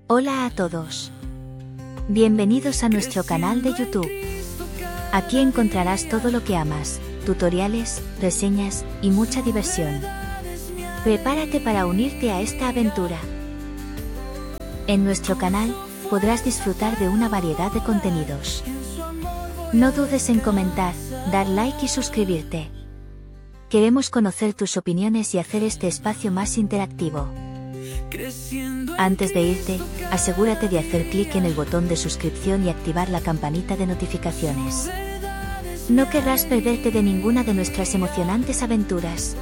Hola a todos. Bienvenidos a nuestro canal de YouTube. Aquí encontrarás todo lo que amas, tutoriales, reseñas y mucha diversión. Prepárate para unirte a esta aventura. En nuestro canal podrás disfrutar de una variedad de contenidos. No dudes en comentar, dar like y suscribirte. Queremos conocer tus opiniones y hacer este espacio más interactivo. Antes de irte, asegúrate de hacer clic en el botón de suscripción y activar la campanita de notificaciones. No querrás perderte de ninguna de nuestras emocionantes aventuras.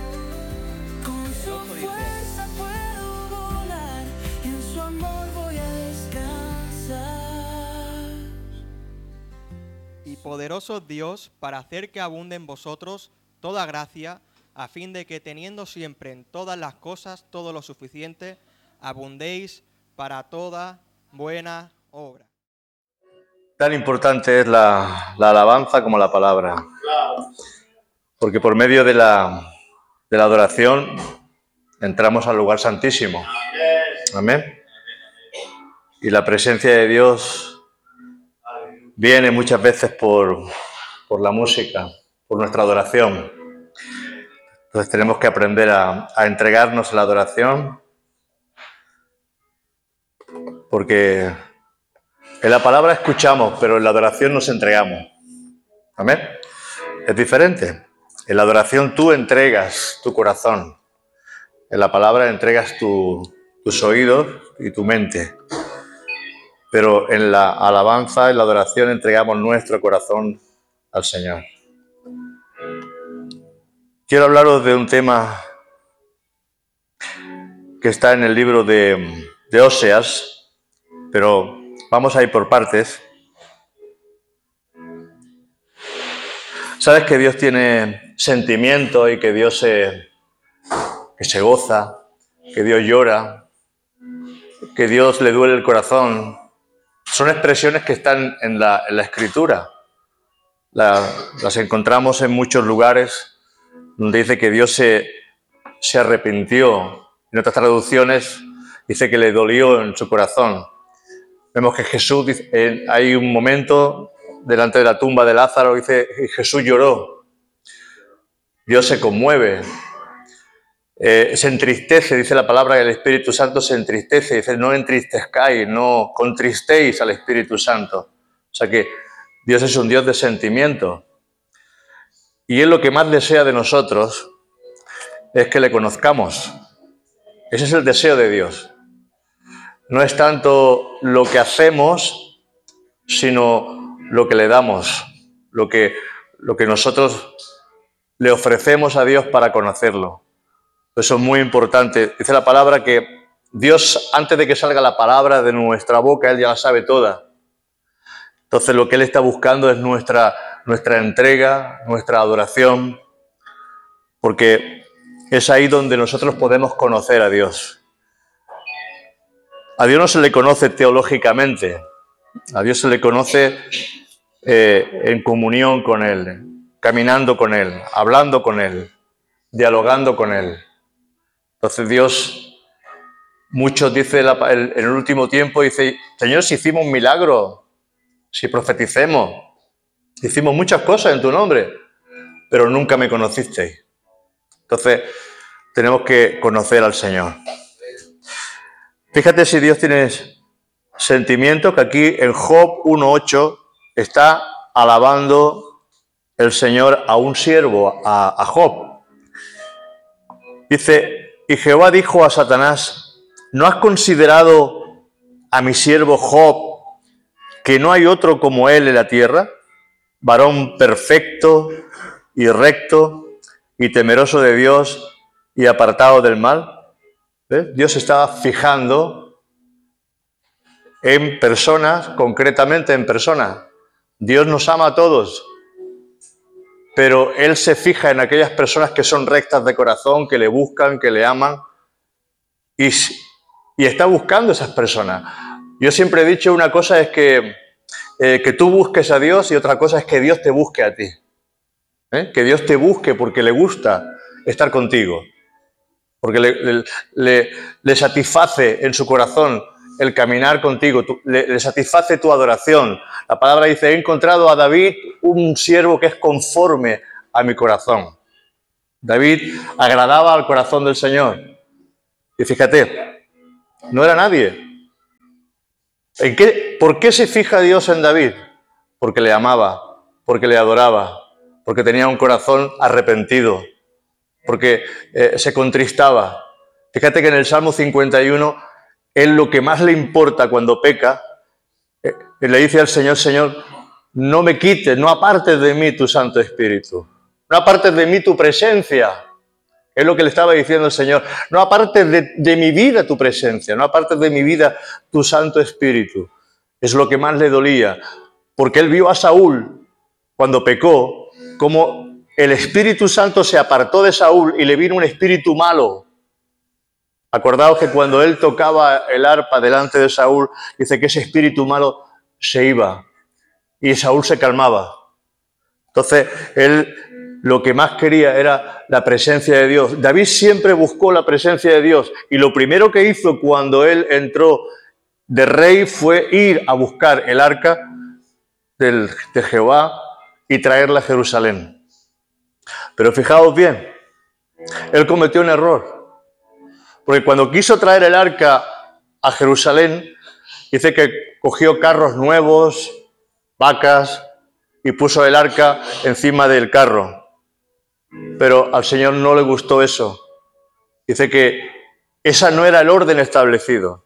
Y poderoso Dios, para hacer que abunde en vosotros toda gracia, a fin de que teniendo siempre en todas las cosas todo lo suficiente, abundéis para toda buena obra. Tan importante es la alabanza como la palabra, porque por medio de la adoración entramos al lugar santísimo. Amén. Y la presencia de Dios viene muchas veces por la música, por nuestra adoración. Entonces tenemos que aprender a entregarnos a la adoración, porque en la palabra escuchamos, pero en la adoración nos entregamos. Amén. Es diferente. En la adoración tú entregas tu corazón. En la palabra entregas tus oídos y tu mente. Pero en la alabanza, en la adoración, entregamos nuestro corazón al Señor. Quiero hablaros de un tema que está en el libro de Oseas, pero vamos a ir por partes. Sabes que Dios tiene sentimientos y que Dios se goza, que Dios llora, que Dios le duele el corazón. Son expresiones que están en la Escritura. Las encontramos en muchos lugares donde dice que Dios se arrepintió. En otras traducciones dice que le dolió en su corazón. Vemos que Jesús, hay un momento delante de la tumba de Lázaro, dice que Jesús lloró. Dios se conmueve. Se entristece, dice la palabra que el Espíritu Santo se entristece. Dice, no entristezcáis, no contristéis al Espíritu Santo. O sea que Dios es un Dios de sentimiento. Y Él lo que más desea de nosotros es que le conozcamos. Ese es el deseo de Dios. No es tanto lo que hacemos, sino lo que le damos, lo que nosotros le ofrecemos a Dios para conocerlo. Eso es muy importante. Dice la palabra que Dios, antes de que salga la palabra de nuestra boca, Él ya la sabe toda. Entonces lo que Él está buscando es nuestra entrega, nuestra adoración, porque es ahí donde nosotros podemos conocer a Dios. A Dios no se le conoce teológicamente, a Dios se le conoce en comunión con Él, caminando con Él, hablando con Él, dialogando con Él. Entonces Dios, muchos dicen en el último tiempo, dice, Señor, si hicimos un milagro, si profeticemos, hicimos muchas cosas en tu nombre, pero nunca me conocisteis. Entonces tenemos que conocer al Señor. Fíjate si Dios tiene sentimientos, que aquí en Job 1:8 está alabando el Señor a un siervo, a Job. Dice, y Jehová dijo a Satanás, ¿no has considerado a mi siervo Job, que no hay otro como él en la tierra? Varón perfecto y recto y temeroso de Dios y apartado del mal. ¿Ves? Dios está fijando en personas, concretamente en personas. Dios nos ama a todos, pero Él se fija en aquellas personas que son rectas de corazón, que le buscan, que le aman, y está buscando esas personas. Yo siempre he dicho, una cosa es que tú busques a Dios y otra cosa es que Dios te busque a ti. Que Dios te busque porque le gusta estar contigo, porque le satisface en su corazón el caminar contigo, le satisface tu adoración. La palabra dice, he encontrado a David un siervo que es conforme a mi corazón. David agradaba al corazón del Señor. Y fíjate, no era nadie. ¿Por qué se fija Dios en David? Porque le amaba, porque le adoraba, porque tenía un corazón arrepentido, porque se contristaba. Fíjate que en el Salmo 51, él lo que más le importa cuando peca, le dice al Señor, Señor, no me quites, no apartes de mí tu Santo Espíritu, no apartes de mí tu presencia. Es lo que le estaba diciendo el Señor, no apartes de mi vida tu presencia, no apartes de mi vida tu Santo Espíritu. Es lo que más le dolía, porque él vio a Saúl cuando pecó, como el Espíritu Santo se apartó de Saúl y le vino un espíritu malo. Acordaos que cuando él tocaba el arpa delante de Saúl, dice que ese espíritu malo se iba y Saúl se calmaba. Entonces, él lo que más quería era la presencia de Dios. David siempre buscó la presencia de Dios y lo primero que hizo cuando él entró de rey fue ir a buscar el arca de Jehová y traerla a Jerusalén. Pero fijaos bien, él cometió un error. Porque cuando quiso traer el arca a Jerusalén, dice que cogió carros nuevos, vacas, y puso el arca encima del carro. Pero al Señor no le gustó eso. Dice que esa no era el orden establecido.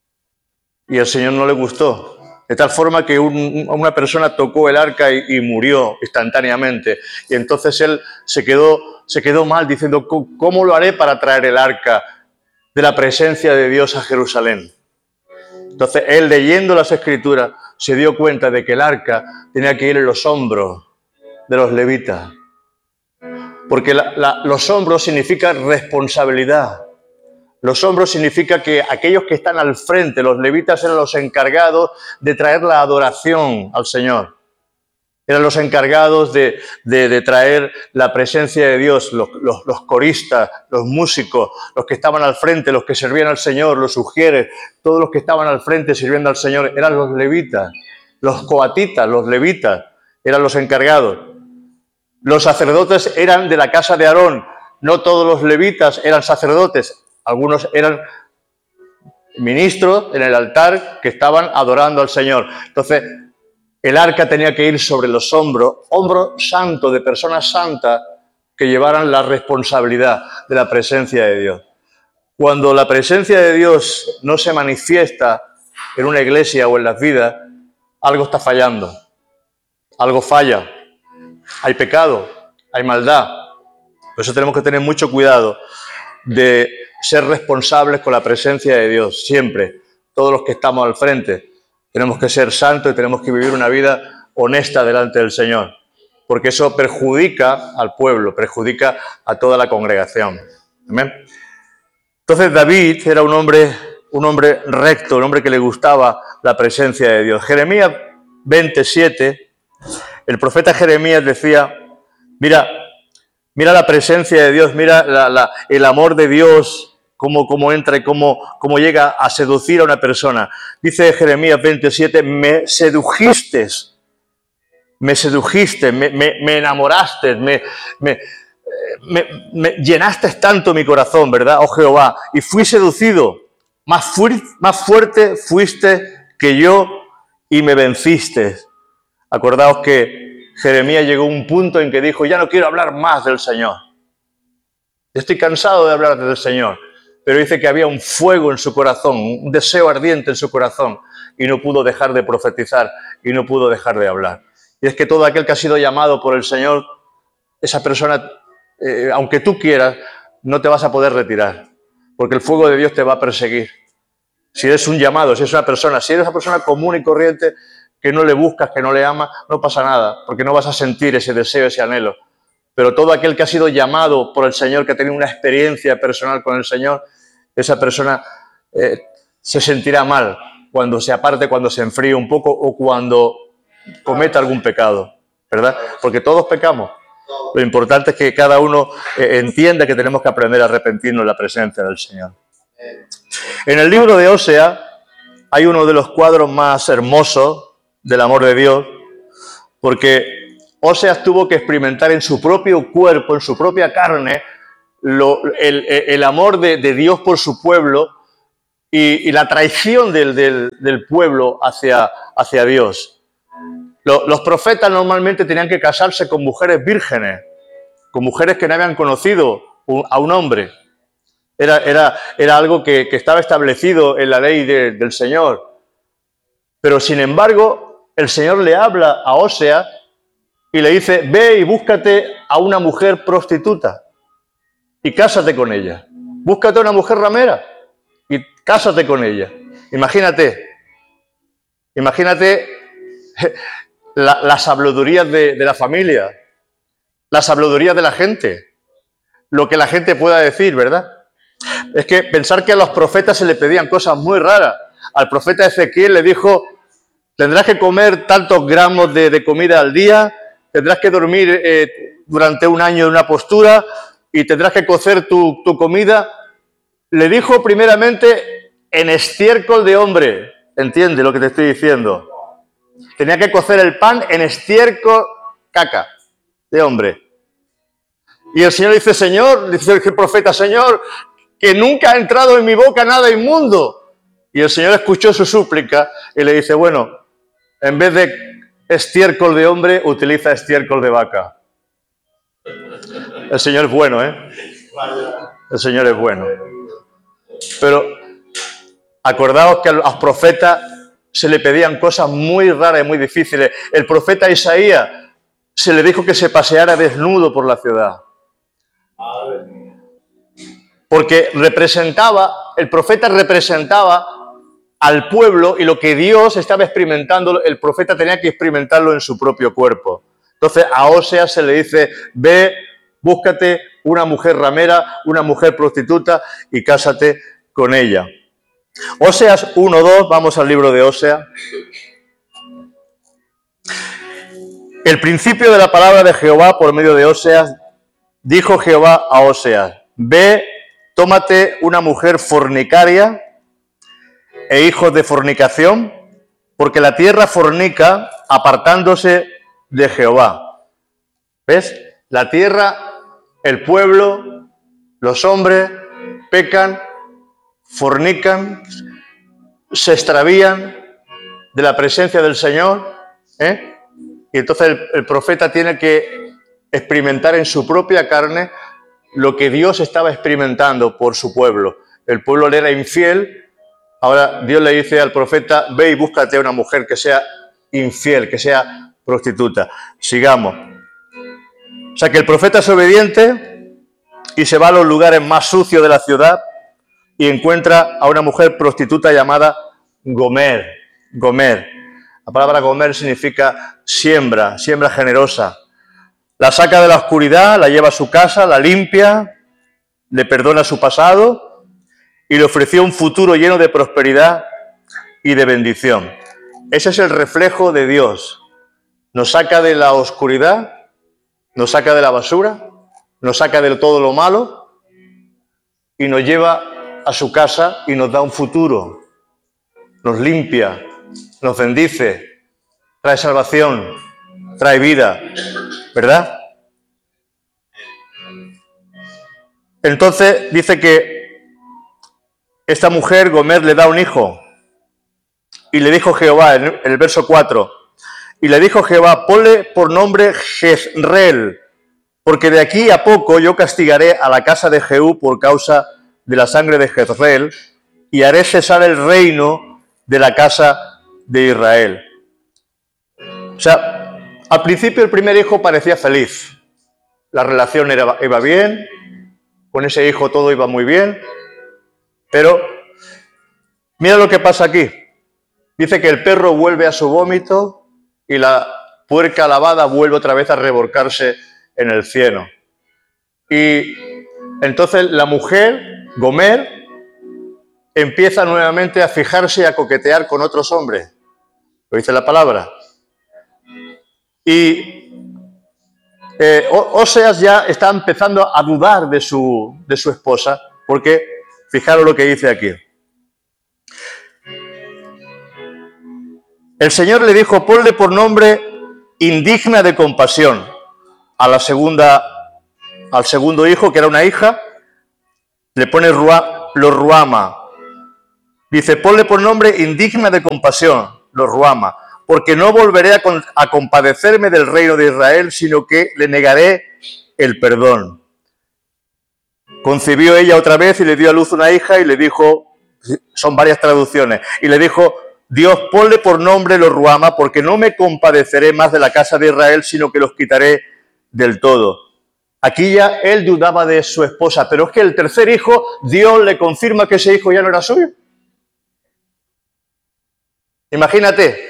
Y al Señor no le gustó. De tal forma que una persona tocó el arca y murió instantáneamente. Y entonces él se quedó mal diciendo, ¿cómo lo haré para traer el arca de la presencia de Dios a Jerusalén? Entonces él, leyendo las Escrituras, se dio cuenta de que el arca tenía que ir en los hombros de los levitas. Porque los hombros significan responsabilidad. Los hombros significa que aquellos que están al frente, los levitas, eran los encargados de traer la adoración al Señor. Eran los encargados de traer la presencia de Dios, los coristas, los músicos, los que estaban al frente, los que servían al Señor, los sugieres, todos los que estaban al frente sirviendo al Señor, eran los levitas. Los coatitas, los levitas, eran los encargados. Los sacerdotes eran de la casa de Aarón. No todos los levitas eran sacerdotes. Algunos eran ministros en el altar que estaban adorando al Señor. Entonces, el arca tenía que ir sobre los hombros santos de personas santas que llevaran la responsabilidad de la presencia de Dios. Cuando la presencia de Dios no se manifiesta en una iglesia o en las vidas, algo está fallando. Algo falla. Hay pecado, hay maldad. Por eso tenemos que tener mucho cuidado de ser responsables con la presencia de Dios, siempre. Todos los que estamos al frente tenemos que ser santos y tenemos que vivir una vida honesta delante del Señor, porque eso perjudica al pueblo, perjudica a toda la congregación. ¿Amén? Entonces David era un hombre recto, un hombre que le gustaba la presencia de Dios. Jeremías 27, el profeta Jeremías decía, mira la presencia de Dios, mira el amor de Dios, cómo entra y cómo llega a seducir a una persona. Dice Jeremías 27, me sedujiste, me enamoraste, me llenaste tanto mi corazón, ¿verdad? Oh Jehová, y fui seducido, más fuerte fuiste que yo y me venciste. Acordaos que Jeremías llegó a un punto en que dijo, ya no quiero hablar más del Señor. Estoy cansado de hablar del Señor. Pero dice que había un fuego en su corazón, un deseo ardiente en su corazón, y no pudo dejar de profetizar, y no pudo dejar de hablar. Y es que todo aquel que ha sido llamado por el Señor, esa persona, aunque tú quieras, no te vas a poder retirar, porque el fuego de Dios te va a perseguir. Si eres un llamado, si eres una persona común y corriente, que no le buscas, que no le amas, no pasa nada, porque no vas a sentir ese deseo, ese anhelo. Pero todo aquel que ha sido llamado por el Señor, que ha tenido una experiencia personal con el Señor, esa persona se sentirá mal cuando se aparte, cuando se enfríe un poco o cuando cometa algún pecado, ¿verdad? Porque todos pecamos. Lo importante es que cada uno entienda que tenemos que aprender a arrepentirnos en la presencia del Señor. En el libro de Osea, hay uno de los cuadros más hermosos del amor de Dios, porque Oseas tuvo que experimentar en su propio cuerpo, en su propia carne, el amor de Dios por su pueblo y la traición del pueblo hacia Dios. Los profetas normalmente tenían que casarse con mujeres vírgenes, con mujeres que no habían conocido a un hombre. Era algo que estaba establecido en la ley del Señor. Pero sin embargo, el Señor le habla a Oseas y le dice, ve y búscate a una mujer prostituta y cásate con ella. Búscate a una mujer ramera y cásate con ella. Imagínate las habladurías de la familia, las habladurías de la gente, lo que la gente pueda decir, ¿verdad? Es que pensar que a los profetas se le pedían cosas muy raras. Al profeta Ezequiel le dijo, tendrás que comer tantos gramos de comida al día, tendrás que dormir durante un año en una postura y tendrás que cocer tu comida. Le dijo primeramente en estiércol de hombre. ¿Entiende lo que te estoy diciendo? Tenía que cocer el pan en estiércol caca de hombre. Y el Señor dice, Señor, dice el profeta, Señor, que nunca ha entrado en mi boca nada inmundo. Y el Señor escuchó su súplica y le dice, bueno, en vez de estiércol de hombre, utiliza estiércol de vaca. El Señor es bueno, ¿eh? El Señor es bueno. Pero acordaos que a los profetas se le pedían cosas muy raras y muy difíciles. El profeta Isaías se le dijo que se paseara desnudo por la ciudad. Porque el profeta representaba al pueblo y lo que Dios estaba experimentando, el profeta tenía que experimentarlo en su propio cuerpo. Entonces a Oseas se le dice, ve, búscate una mujer ramera, una mujer prostituta y cásate con ella. Oseas 1:2, vamos al libro de Oseas. El principio de la palabra de Jehová por medio de Oseas, dijo Jehová a Oseas, ve, tómate una mujer fornicaria e hijos de fornicación, porque la tierra fornica apartándose de Jehová. ¿Ves? La tierra, el pueblo, los hombres pecan, fornican, se extravían de la presencia del Señor, y entonces el profeta tiene que experimentar en su propia carne lo que Dios estaba experimentando por su pueblo. El pueblo le era infiel, ahora Dios le dice al profeta, ve y búscate a una mujer que sea infiel, que sea prostituta. Sigamos. O sea que el profeta es obediente y se va a los lugares más sucios de la ciudad y encuentra a una mujer prostituta llamada Gomer. Gomer. La palabra Gomer significa siembra, siembra generosa. La saca de la oscuridad, la lleva a su casa, la limpia, le perdona su pasado y le ofreció un futuro lleno de prosperidad y de bendición. Ese es el reflejo de Dios. Nos saca de la oscuridad, nos saca de la basura, nos saca de todo lo malo y nos lleva a su casa y nos da un futuro. Nos limpia, nos bendice, trae salvación, trae vida, ¿verdad? Entonces dice que esta mujer, Gomer, le da un hijo. Y le dijo Jehová, en el verso 4, y le dijo Jehová, ponle por nombre Jezreel, porque de aquí a poco yo castigaré a la casa de Jehú por causa de la sangre de Jezreel, y haré cesar el reino de la casa de Israel. O sea, al principio el primer hijo parecía feliz. La relación iba bien, con ese hijo todo iba muy bien, pero mira lo que pasa aquí. Dice que el perro vuelve a su vómito y la puerca lavada vuelve otra vez a revolcarse en el cieno. Y entonces la mujer, Gomer, empieza nuevamente a fijarse y a coquetear con otros hombres. Lo dice la palabra. Y Oseas ya está empezando a dudar de su esposa, porque fijaros lo que dice aquí. El Señor le dijo, ponle por nombre indigna de compasión. Al segundo hijo, que era una hija, le pone Lo-ruama. Dice, ponle por nombre indigna de compasión, Lo-ruama, porque no volveré a compadecerme del reino de Israel, sino que le negaré el perdón. Concibió ella otra vez y le dio a luz una hija y le dijo, son varias traducciones, y le dijo, Dios, ponle por nombre Lo-ruama, porque no me compadeceré más de la casa de Israel, sino que los quitaré del todo. Aquí ya él dudaba de su esposa, pero es que el tercer hijo, Dios le confirma que ese hijo ya no era suyo. Imagínate.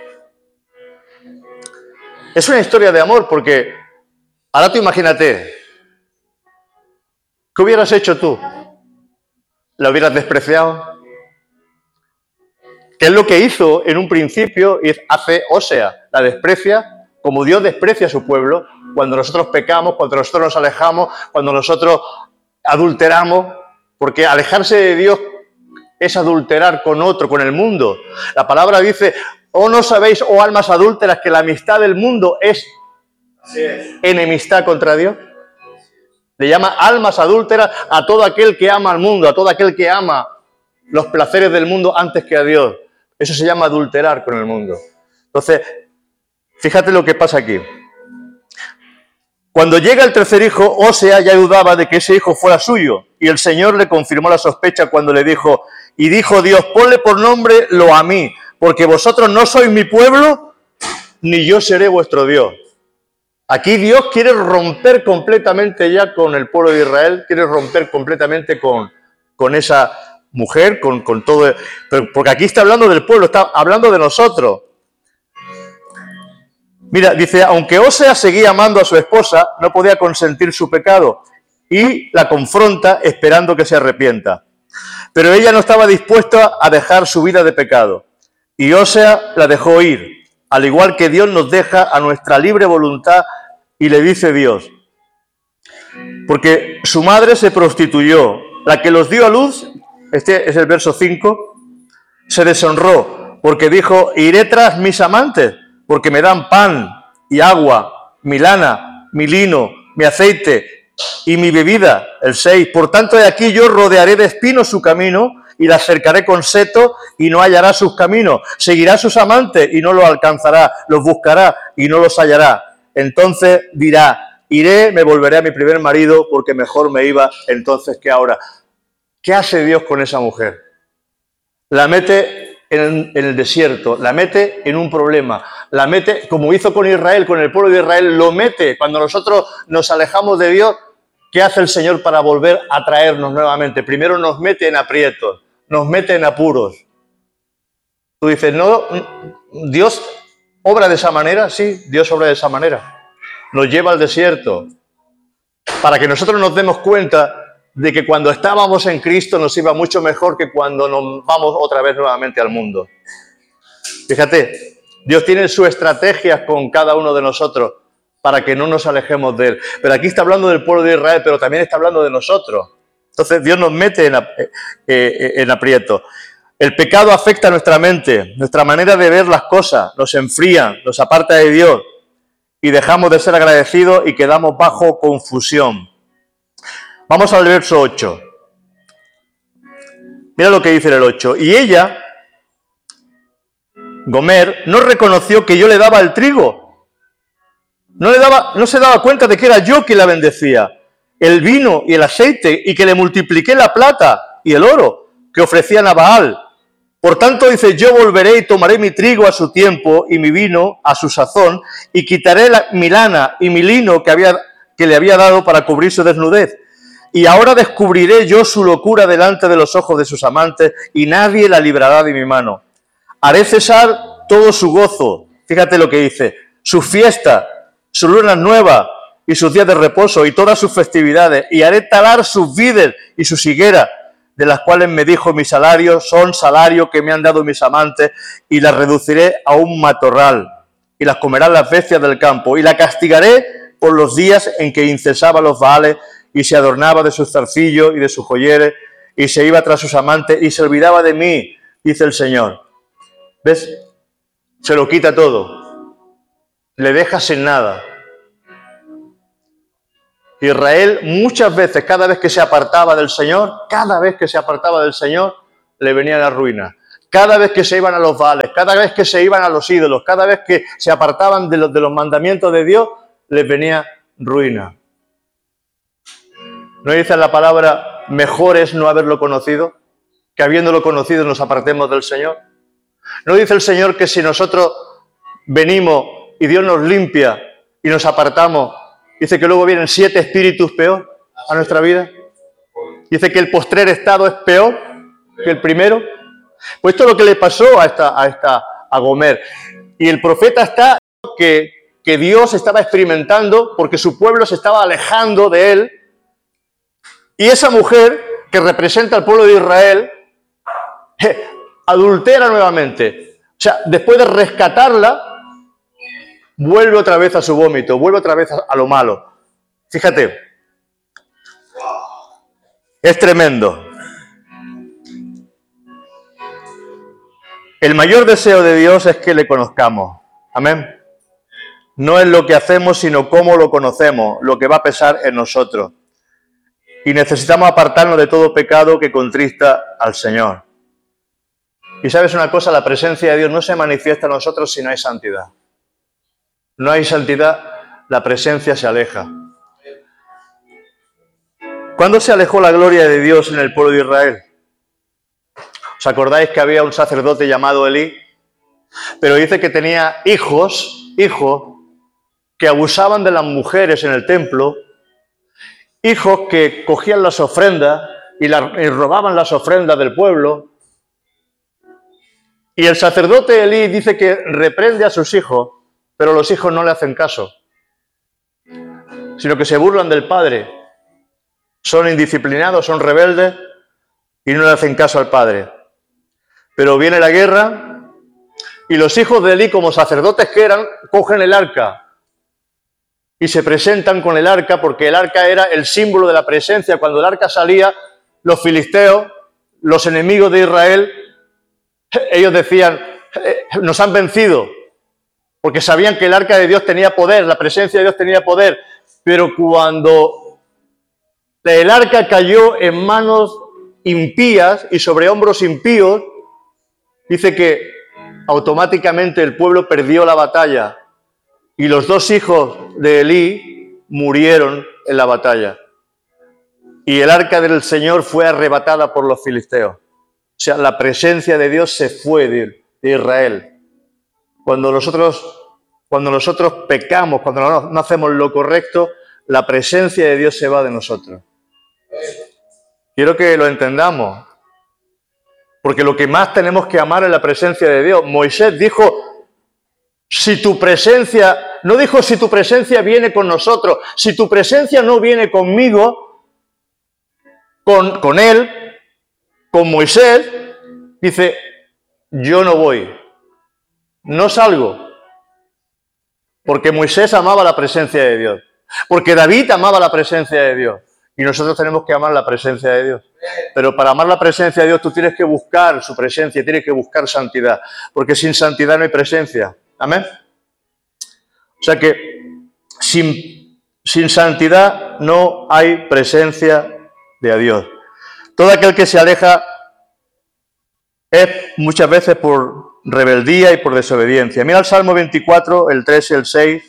Es una historia de amor, porque ahora tú imagínate, ¿qué hubieras hecho tú? ¿La hubieras despreciado? ¿Qué es lo que hizo en un principio y hace Osea? La desprecia como Dios desprecia a su pueblo cuando nosotros pecamos, cuando nosotros nos alejamos, cuando nosotros adulteramos, porque alejarse de Dios es adulterar con otro, con el mundo. La palabra dice, ¿o no sabéis, oh almas adúlteras, que la amistad del mundo es enemistad contra Dios? Le llama almas adúlteras a todo aquel que ama al mundo, a todo aquel que ama los placeres del mundo antes que a Dios. Eso se llama adulterar con el mundo. Entonces, fíjate lo que pasa aquí. Cuando llega el tercer hijo, Osea ya dudaba de que ese hijo fuera suyo, y el Señor le confirmó la sospecha cuando le dijo, y dijo Dios, ponle por nombre Lo-amí, porque vosotros no sois mi pueblo, ni yo seré vuestro Dios. Aquí Dios quiere romper completamente ya con el pueblo de Israel, quiere romper completamente con esa mujer, con todo, porque aquí está hablando del pueblo, está hablando de nosotros. Mira, dice, aunque Osea seguía amando a su esposa, no podía consentir su pecado y la confronta esperando que se arrepienta. Pero ella no estaba dispuesta a dejar su vida de pecado y Osea la dejó ir, al igual que Dios nos deja a nuestra libre voluntad y le dice Dios, porque su madre se prostituyó, la que los dio a luz, este es el verso 5, se deshonró porque dijo, iré tras mis amantes, porque me dan pan y agua, mi lana, mi lino, mi aceite y mi bebida. El 6. Por tanto, de aquí yo rodearé de espinos su camino y la cercaré con seto y no hallará sus caminos. Seguirá a sus amantes y no los alcanzará. Los buscará y no los hallará. Entonces dirá, iré, me volveré a mi primer marido porque mejor me iba entonces que ahora. ¿Qué hace Dios con esa mujer? La mete en el desierto, la mete en un problema, la mete, como hizo con Israel, con el pueblo de Israel, lo mete. Cuando nosotros nos alejamos de Dios, ¿qué hace el Señor para volver a traernos nuevamente? Primero nos mete en aprietos, nos mete en apuros. Tú dices, no, ¿Dios obra de esa manera? Sí, Dios obra de esa manera. Nos lleva al desierto para que nosotros nos demos cuenta de que cuando estábamos en Cristo nos iba mucho mejor que cuando nos vamos otra vez nuevamente al mundo. Fíjate, Dios tiene sus estrategias con cada uno de nosotros para que no nos alejemos de Él. Pero aquí está hablando del pueblo de Israel, pero también está hablando de nosotros. Entonces Dios nos mete en aprieto. El pecado afecta a nuestra mente, nuestra manera de ver las cosas, nos enfría, nos aparta de Dios y dejamos de ser agradecidos y quedamos bajo confusión. Vamos al verso 8. Mira lo que dice el 8. Y ella, Gomer, no reconoció que yo le daba el trigo. No se daba cuenta de que era yo quien la bendecía. El vino y el aceite, y que le multipliqué la plata y el oro que ofrecían a Baal. Por tanto, dice, yo volveré y tomaré mi trigo a su tiempo y mi vino a su sazón, y quitaré mi lana y mi lino que le había dado para cubrir su desnudez. Y ahora descubriré yo su locura delante de los ojos de sus amantes, y nadie la librará de mi mano. Haré cesar todo su gozo, fíjate lo que dice, sus fiestas, sus lunas nuevas y sus días de reposo y todas sus festividades, y haré talar sus vides y sus higueras, de las cuales me dijo mi salario, son salario que me han dado mis amantes, y las reduciré a un matorral, y las comerán las bestias del campo, y la castigaré por los días en que incensaba los Baales, y se adornaba de sus zarcillos y de sus joyeres, y se iba tras sus amantes, y se olvidaba de mí, dice el Señor. ¿Ves? se lo quita todo, le deja sin nada. Israel muchas veces, cada vez que se apartaba del Señor, le venía la ruina. Cada vez que se iban a los Baales, cada vez que se iban a los ídolos, cada vez que se apartaban de los mandamientos de Dios, les venía ruina. ¿No dice la palabra, mejor es no haberlo conocido, que habiéndolo conocido nos apartemos del Señor? ¿No dice el Señor que si nosotros venimos y Dios nos limpia y nos apartamos, dice que luego vienen 7 espíritus peor a nuestra vida? Dice que el postrer estado es peor que el primero. Pues esto es lo que le pasó a Gomer. Y el profeta está que Dios estaba experimentando porque su pueblo se estaba alejando de él. Y esa mujer que representa al pueblo de Israel adultera nuevamente. O sea, después de rescatarla, vuelve otra vez a su vómito, vuelve otra vez a lo malo. Fíjate, es tremendo. El mayor deseo de Dios es que le conozcamos. Amén. No es lo que hacemos, sino cómo lo conocemos, lo que va a pesar en nosotros. Y necesitamos apartarnos de todo pecado que contrista al Señor. Y sabes una cosa, la presencia de Dios no se manifiesta en nosotros si no hay santidad. No hay santidad, la presencia se aleja. ¿Cuándo se alejó la gloria de Dios en el pueblo de Israel? ¿Os acordáis que había un sacerdote llamado Elí? Pero dice que tenía hijos que abusaban de las mujeres en el templo, hijos que cogían las ofrendas y robaban las ofrendas del pueblo. Y el sacerdote Elí dice que reprende a sus hijos, pero los hijos no le hacen caso, sino que se burlan del padre. Son indisciplinados, son rebeldes y no le hacen caso al padre. Pero viene la guerra y los hijos de Elí, como sacerdotes que eran, cogen el arca y se presentan con el arca, porque el arca era el símbolo de la presencia. Cuando el arca salía, los filisteos, los enemigos de Israel, ellos decían, nos han vencido, porque sabían que el arca de Dios tenía poder, la presencia de Dios tenía poder. Pero cuando el arca cayó en manos impías y sobre hombros impíos, dice que automáticamente el pueblo perdió la batalla y los 2 hijos de Elí murieron en la batalla. Y el arca del Señor fue arrebatada por los filisteos. O sea, la presencia de Dios se fue de Israel. Cuando nosotros pecamos, cuando no hacemos lo correcto, la presencia de Dios se va de nosotros. Quiero que lo entendamos. Porque lo que más tenemos que amar es la presencia de Dios. Moisés dijo, si tu presencia viene con nosotros, si tu presencia no viene conmigo, con él, con Moisés, dice, yo no voy, no salgo. Porque Moisés amaba la presencia de Dios. Porque David amaba la presencia de Dios. Y nosotros tenemos que amar la presencia de Dios. Pero para amar la presencia de Dios tú tienes que buscar su presencia, tienes que buscar santidad. Porque sin santidad no hay presencia. ¿Amén? O sea que sin santidad no hay presencia de Dios. Todo aquel que se aleja es muchas veces por rebeldía y por desobediencia. Mira el Salmo 24, el 3 y el 6.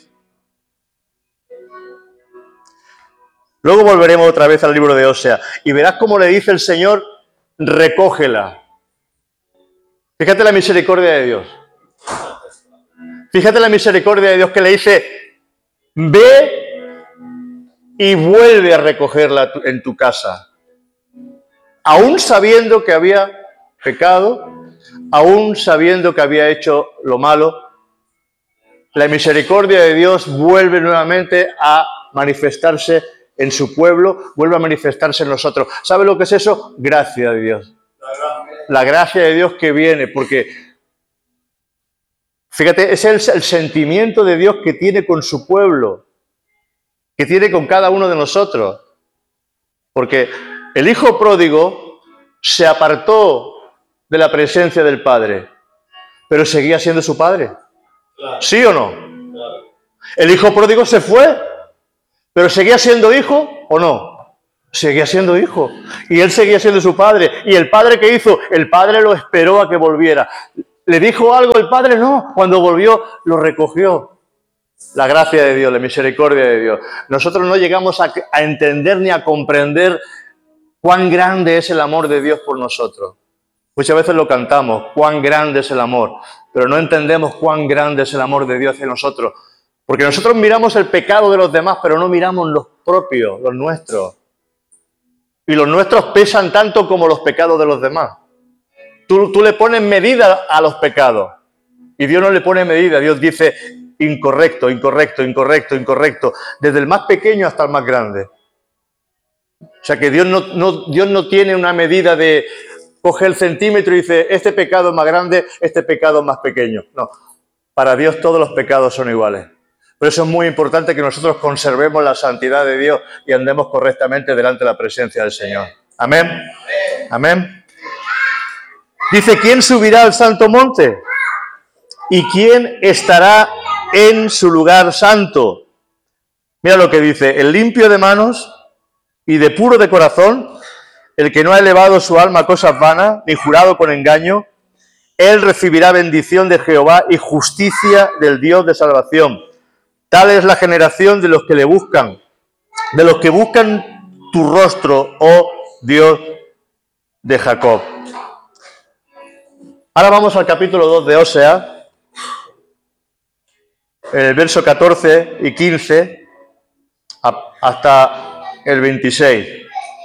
Luego volveremos otra vez al libro de Osea y verás cómo le dice el Señor, recógela. Fíjate la misericordia de Dios. Fíjate la misericordia de Dios que le dice, ve y vuelve a recogerla en tu casa. Aún sabiendo que había pecado, aún sabiendo que había hecho lo malo, la misericordia de Dios vuelve nuevamente a manifestarse en su pueblo, vuelve a manifestarse en nosotros. ¿Sabe lo que es eso? Gracia de Dios. La gracia de Dios que viene, porque, fíjate, es el sentimiento de Dios que tiene con su pueblo, que tiene con cada uno de nosotros. Porque el hijo pródigo se apartó de la presencia del padre, pero seguía siendo su padre. ¿Sí o no? El hijo pródigo se fue, pero ¿seguía siendo hijo o no? Seguía siendo hijo. Y él seguía siendo su padre. ¿Y el padre qué hizo? El padre lo esperó a que volviera. ¿Le dijo algo el padre? No. Cuando volvió, lo recogió. La gracia de Dios, la misericordia de Dios. Nosotros no llegamos a entender ni a comprender cuán grande es el amor de Dios por nosotros. Muchas veces lo cantamos, cuán grande es el amor, pero no entendemos cuán grande es el amor de Dios hacia nosotros. Porque nosotros miramos el pecado de los demás, pero no miramos los propios, los nuestros. Y los nuestros pesan tanto como los pecados de los demás. Tú le pones medida a los pecados y Dios no le pone medida. Dios dice incorrecto, incorrecto, incorrecto, incorrecto, desde el más pequeño hasta el más grande. O sea que Dios no tiene una medida de coge el centímetro y dice este pecado es más grande, este pecado es más pequeño. No, para Dios todos los pecados son iguales. Por eso es muy importante que nosotros conservemos la santidad de Dios y andemos correctamente delante de la presencia del Señor. Amén. Amén. Dice, ¿quién subirá al santo monte? ¿Y quién estará en su lugar santo? Mira lo que dice, el limpio de manos y de puro de corazón, el que no ha elevado su alma a cosas vanas, ni jurado con engaño, él recibirá bendición de Jehová y justicia del Dios de salvación. Tal es la generación de los que le buscan, de los que buscan tu rostro, oh Dios de Jacob. Ahora vamos al capítulo 2 de Osea, en el verso 14 y 15 hasta el 26.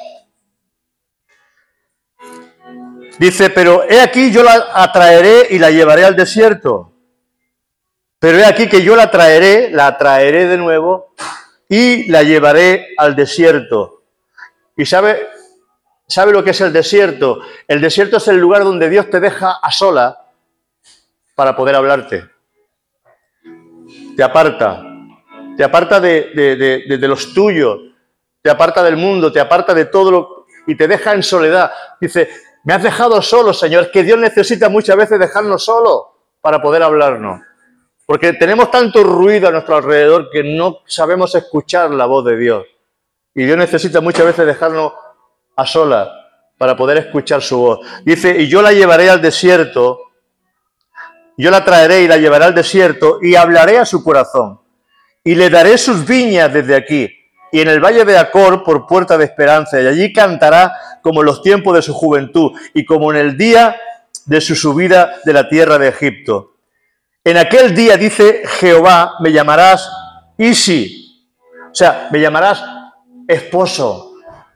Dice, pero he aquí yo la atraeré y la llevaré al desierto. Pero he aquí que yo la traeré de nuevo y la llevaré al desierto. ¿Y sabe lo que es el desierto? El desierto es el lugar donde Dios te deja a sola para poder hablarte. Te aparta de los tuyos, te aparta del mundo, te aparta de todo lo y te deja en soledad. Dice, me has dejado solo, Señor. Es que Dios necesita muchas veces dejarnos solos para poder hablarnos. Porque tenemos tanto ruido a nuestro alrededor que no sabemos escuchar la voz de Dios. Y Dios necesita muchas veces dejarnos a solas para poder escuchar su voz. Dice, y yo la llevaré al desierto, yo la traeré y la llevaré al desierto y hablaré a su corazón. Y le daré sus viñas desde aquí, y en el valle de Acor por puerta de esperanza, y allí cantará como en los tiempos de su juventud, y como en el día de su subida de la tierra de Egipto. En aquel día, dice Jehová, me llamarás Isi, o sea, me llamarás esposo.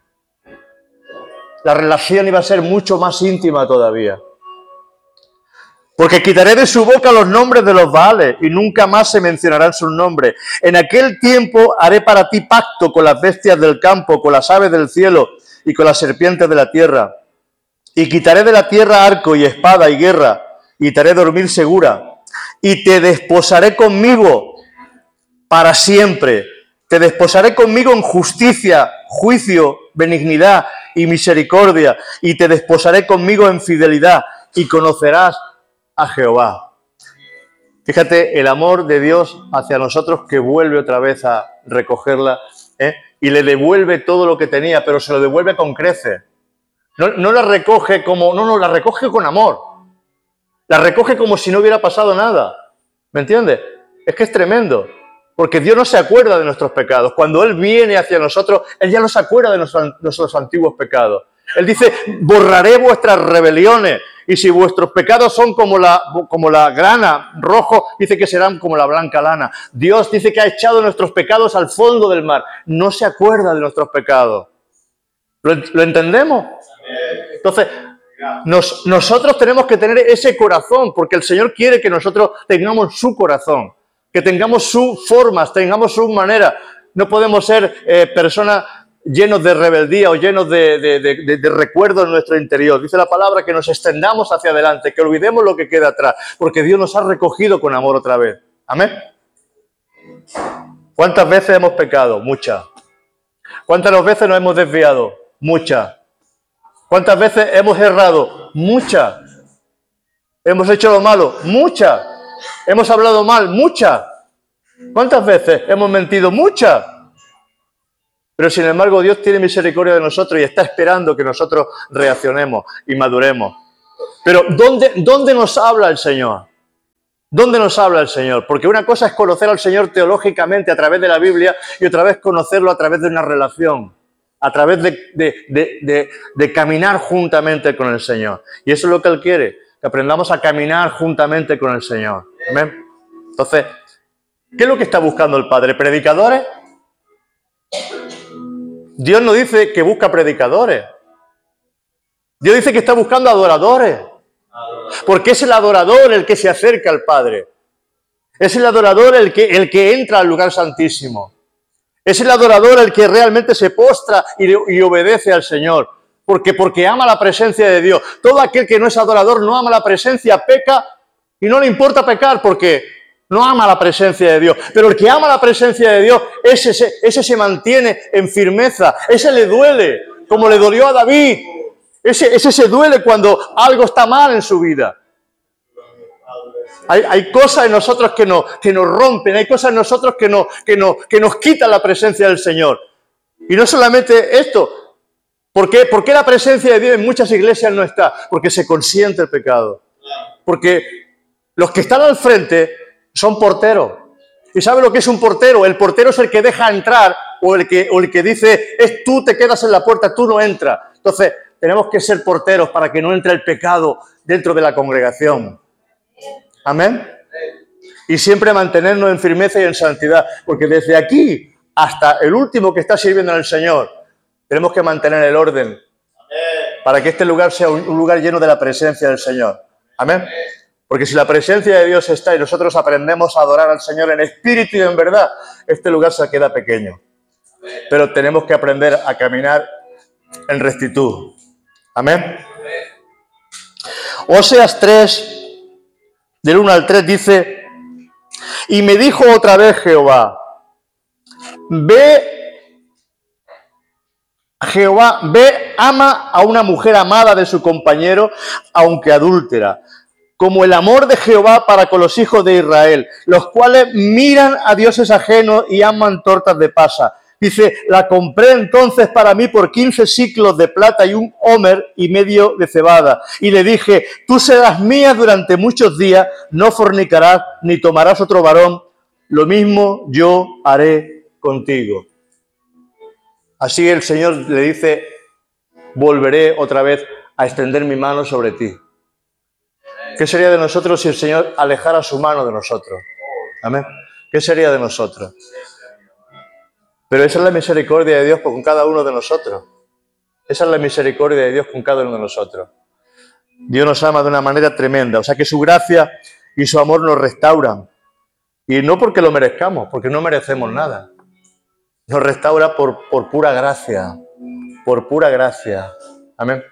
La relación iba a ser mucho más íntima todavía. Porque quitaré de su boca los nombres de los Baales y nunca más se mencionarán sus nombres. En aquel tiempo haré para ti pacto con las bestias del campo, con las aves del cielo y con las serpientes de la tierra. Y quitaré de la tierra arco y espada y guerra y te haré dormir segura. Y te desposaré conmigo para siempre. Te desposaré conmigo en justicia, juicio, benignidad y misericordia. Y te desposaré conmigo en fidelidad y conocerás a Jehová. Fíjate el amor de Dios hacia nosotros que vuelve otra vez a recogerla, y le devuelve todo lo que tenía, pero se lo devuelve con creces. No la recoge como, la recoge con amor. La recoge como si no hubiera pasado nada. ¿Me entiendes? Es que es tremendo. Porque Dios no se acuerda de nuestros pecados. Cuando Él viene hacia nosotros, Él ya no se acuerda de nuestros antiguos pecados. Él dice, borraré vuestras rebeliones. Y si vuestros pecados son como la grana rojo, dice que serán como la blanca lana. Dios dice que ha echado nuestros pecados al fondo del mar. No se acuerda de nuestros pecados. ¿Lo entendemos? Entonces, nosotros tenemos que tener ese corazón, porque el Señor quiere que nosotros tengamos su corazón, que tengamos sus formas, tengamos sus maneras. No podemos ser personas llenos de rebeldía o llenos de recuerdos en nuestro interior. Dice la palabra que nos extendamos hacia adelante, que olvidemos lo que queda atrás, porque Dios nos ha recogido con amor otra vez. Amén. ¿Cuántas veces hemos pecado? Muchas. ¿Cuántas veces nos hemos desviado? Muchas. ¿Cuántas veces hemos errado? Muchas. ¿Hemos hecho lo malo? Muchas. ¿Hemos hablado mal? Muchas. ¿Cuántas veces hemos mentido? Muchas. Pero sin embargo Dios tiene misericordia de nosotros y está esperando que nosotros reaccionemos y maduremos. Pero ¿dónde nos habla el Señor? ¿Dónde nos habla el Señor? Porque una cosa es conocer al Señor teológicamente a través de la Biblia y otra vez conocerlo a través de una relación, a través de caminar juntamente con el Señor. Y eso es lo que Él quiere, que aprendamos a caminar juntamente con el Señor. ¿Amén? Entonces, ¿qué es lo que está buscando el Padre? ¿Predicadores? Dios no dice que busca predicadores. Dios dice que está buscando adoradores. Porque es el adorador el que se acerca al Padre. Es el adorador el que entra al lugar santísimo. Es el adorador el que realmente se postra y obedece al Señor. Porque ama la presencia de Dios. Todo aquel que no es adorador, no ama la presencia, peca y no le importa pecar porque no ama la presencia de Dios. Pero el que ama la presencia de Dios, ese se mantiene en firmeza. Ese le duele, como le dolió a David. Ese se duele cuando algo está mal en su vida. Hay cosas en nosotros que nos rompen, hay cosas en nosotros que nos quitan la presencia del Señor. Y no solamente esto. ¿Por qué la presencia de Dios en muchas iglesias no está? Porque se consiente el pecado. Porque los que están al frente son porteros. ¿Y sabe lo que es un portero? El portero es el que deja entrar o el que dice, tú te quedas en la puerta, tú no entras. Entonces, tenemos que ser porteros para que no entre el pecado dentro de la congregación. Amén. Y siempre mantenernos en firmeza y en santidad. Porque desde aquí hasta el último que está sirviendo al Señor, tenemos que mantener el orden para que este lugar sea un lugar lleno de la presencia del Señor. Amén. Porque si la presencia de Dios está y nosotros aprendemos a adorar al Señor en espíritu y en verdad, este lugar se queda pequeño. Pero tenemos que aprender a caminar en rectitud. Amén. Oseas 3, del 1 al 3 dice, y me dijo otra vez Jehová, ama a una mujer amada de su compañero, aunque adúltera, como el amor de Jehová para con los hijos de Israel, los cuales miran a dioses ajenos y aman tortas de pasa. Dice, la compré entonces para mí por 15 siclos de plata y un homer y medio de cebada. Y le dije, tú serás mía durante muchos días, no fornicarás ni tomarás otro varón. Lo mismo yo haré contigo. Así el Señor le dice, volveré otra vez a extender mi mano sobre ti. ¿Qué sería de nosotros si el Señor alejara su mano de nosotros? Amén. ¿Qué sería de nosotros? Pero esa es la misericordia de Dios con cada uno de nosotros. Esa es la misericordia de Dios con cada uno de nosotros. Dios nos ama de una manera tremenda. O sea que su gracia y su amor nos restauran. Y no porque lo merezcamos, porque no merecemos nada. Nos restaura por pura gracia. Por pura gracia. Amén.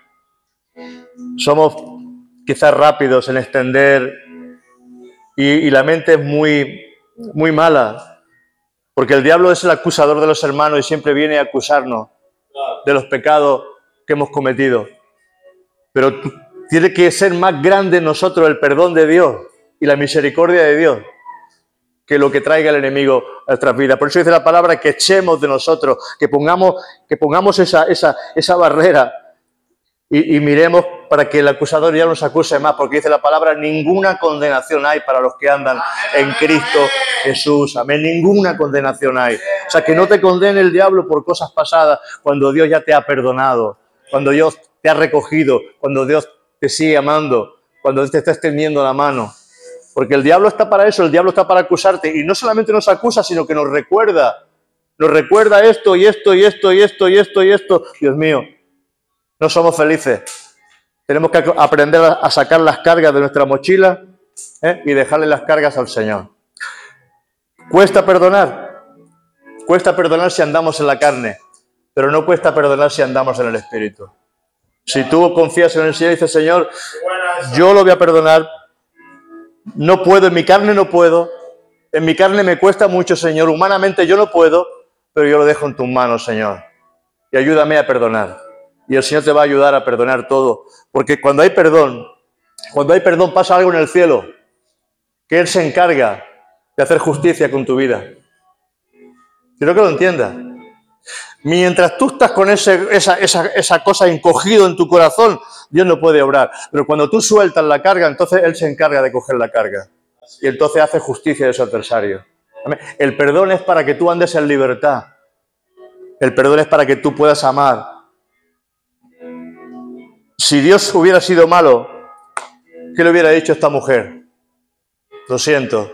Somos quizás rápidos en extender y la mente es muy, muy mala. Porque el diablo es el acusador de los hermanos y siempre viene a acusarnos de los pecados que hemos cometido. Pero tiene que ser más grande en nosotros el perdón de Dios y la misericordia de Dios que lo que traiga el enemigo a nuestras vidas. Por eso dice la palabra que echemos de nosotros, que pongamos esa barrera y miremos para que el acusador ya no nos acuse más, porque dice la palabra, ninguna condenación hay para los que andan en Cristo Jesús. Amén, ninguna condenación hay. O sea, que no te condene el diablo por cosas pasadas cuando Dios ya te ha perdonado, cuando Dios te ha recogido, cuando Dios te sigue amando, cuando Dios te está extendiendo la mano. Porque el diablo está para eso, el diablo está para acusarte. Y no solamente nos acusa, sino que nos recuerda esto y esto y esto y esto y esto y esto. Dios mío, no somos felices. Tenemos que aprender a sacar las cargas de nuestra mochila y dejarle las cargas al Señor. Cuesta perdonar si andamos en la carne, pero no cuesta perdonar si andamos en el Espíritu. Si tú confías en el Señor y dices, Señor, yo lo voy a perdonar, no puedo, en mi carne no puedo, en mi carne me cuesta mucho, Señor, humanamente yo no puedo, pero yo lo dejo en tus manos, Señor, y ayúdame a perdonar. Y el Señor te va a ayudar a perdonar todo. Porque cuando hay perdón pasa algo en el cielo que Él se encarga de hacer justicia con tu vida. Quiero que lo entiendas. Mientras tú estás con esa cosa encogido en tu corazón, Dios no puede obrar. Pero cuando tú sueltas la carga, entonces Él se encarga de coger la carga. Y entonces hace justicia de su adversario. Amén. El perdón es para que tú andes en libertad. El perdón es para que tú puedas amar. Si Dios hubiera sido malo, ¿qué le hubiera dicho a esta mujer? Lo siento.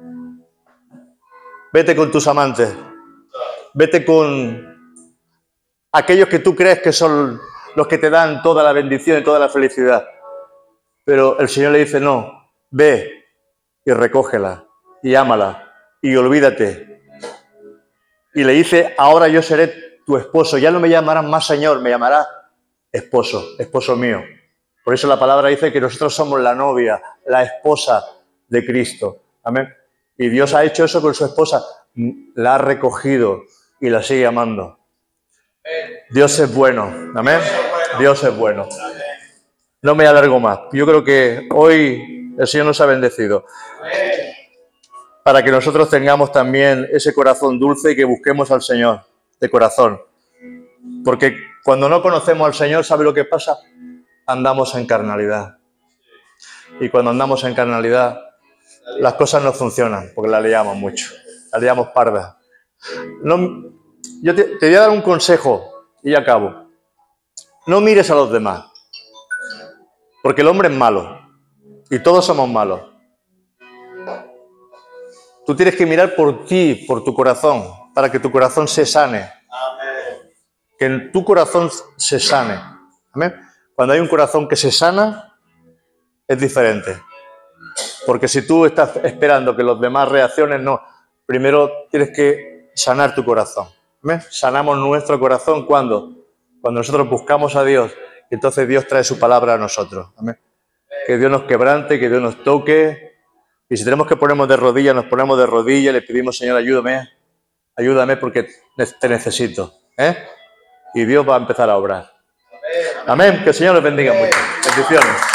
Vete con tus amantes. Vete con aquellos que tú crees que son los que te dan toda la bendición y toda la felicidad. Pero el Señor le dice, no, ve y recógela y ámala y olvídate. Y le dice, ahora yo seré tu esposo. Ya no me llamarás más Señor, me llamarás esposo, esposo mío. Por eso la palabra dice que nosotros somos la novia, la esposa de Cristo. Amén. Y Dios ha hecho eso con su esposa. La ha recogido y la sigue amando. Dios es bueno. Amén. Dios es bueno. No me alargo más. Yo creo que hoy el Señor nos ha bendecido. Para que nosotros tengamos también ese corazón dulce y que busquemos al Señor de corazón. Porque cuando no conocemos al Señor, ¿sabe lo que pasa? Andamos en carnalidad. Y cuando andamos en carnalidad, las cosas no funcionan, porque las liamos mucho. Las liamos pardas. No, yo te voy a dar un consejo y acabo. No mires a los demás. Porque el hombre es malo. Y todos somos malos. Tú tienes que mirar por ti, por tu corazón, para que tu corazón se sane. Amén. Que en tu corazón se sane. Amén. Cuando hay un corazón que se sana, es diferente. Porque si tú estás esperando que los demás reaccionen, no. Primero tienes que sanar tu corazón. ¿Amén? Sanamos nuestro corazón cuando nosotros buscamos a Dios, y entonces Dios trae su palabra a nosotros. Amén. Que Dios nos quebrante, que Dios nos toque. Y si tenemos que ponernos de rodillas, nos ponemos de rodillas y le pedimos, Señor, ayúdame porque te necesito. Y Dios va a empezar a obrar. Amén. Que el Señor les bendiga mucho. Bendiciones.